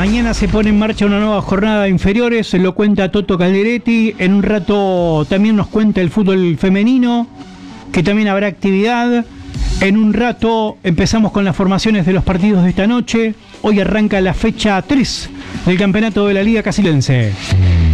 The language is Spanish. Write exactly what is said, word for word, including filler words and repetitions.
Mañana se pone en marcha una nueva jornada de inferiores, se lo cuenta Toto Calderetti. En un rato también nos cuenta el fútbol femenino, que también habrá actividad. En un rato empezamos con las formaciones de los partidos de esta noche. Hoy arranca la fecha tres del campeonato de la Liga Casilense.